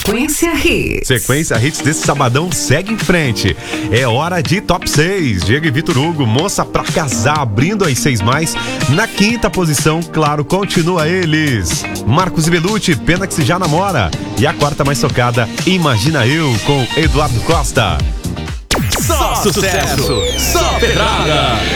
Sequência Hits. Sequência Hits desse sabadão segue em frente. É hora de Top 6. Diego e Vitor Hugo, Moça Pra Casar, abrindo as 6 mais. Na quinta posição, claro, continua eles. Marcos e Belucci, Pena Que Se Já Namora. E a quarta mais tocada, Imagina Eu, com Eduardo Costa. Só sucesso, só pedrada.